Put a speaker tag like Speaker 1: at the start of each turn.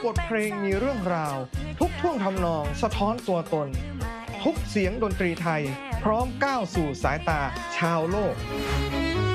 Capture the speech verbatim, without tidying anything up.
Speaker 1: บทเพลงมีเรื่องราว ทุกท่วงทำนองสะท้อนตัวตน ทุกเสียงดนตรีไทยพร้อมก้าวสู่สายตาชาวโลก